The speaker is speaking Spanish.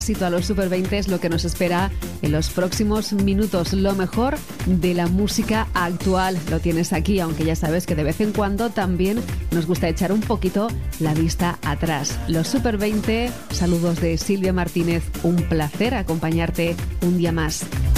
A los Super 20 es lo que nos espera en los próximos minutos. Lo mejor de la música actual lo tienes aquí, aunque ya sabes que de vez en cuando también nos gusta echar un poquito la vista atrás. Los Super 20, saludos de Silvia Martínez, un placer acompañarte un día más.